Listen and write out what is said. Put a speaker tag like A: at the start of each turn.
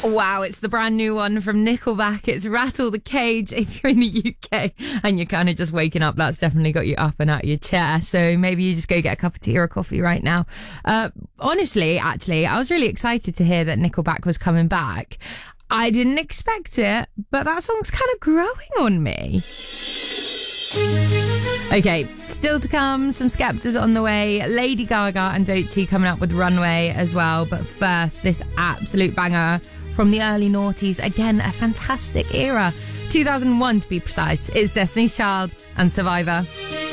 A: Wow, it's the brand new one from Nickelback. It's Rattle the Cage. If you're in the UK and you're kind of just waking up, that's definitely got you up and out of your chair. So maybe you just go get a cup of tea or a coffee right now. Honestly, actually, I was really excited to hear that Nickelback was coming back. I didn't expect it, but that song's kind of growing on me. Okay, still to come, some Skepta's on the way, Lady Gaga and Doechii coming up with Runway as well. But first, this absolute banger from the early noughties. Again, a fantastic era. 2001 to be precise. It's Destiny's Child and Survivor.